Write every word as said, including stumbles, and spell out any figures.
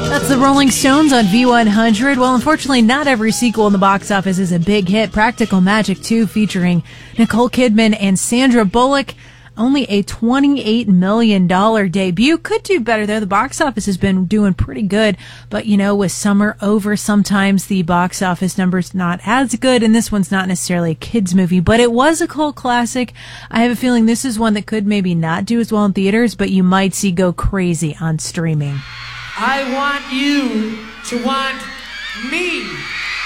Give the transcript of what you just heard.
That's the Rolling Stones on V one hundred. Well, unfortunately, not every sequel in the box office is a big hit. Practical Magic two, featuring Nicole Kidman and Sandra Bullock, only a twenty-eight million dollars debut. Could do better there. The box office has been doing pretty good. But, you know, with summer over, sometimes the box office number's not as good. And this one's not necessarily a kid's movie, but it was a cult classic. I have a feeling this is one that could maybe not do as well in theaters, but you might see go crazy on streaming. I want you to want me.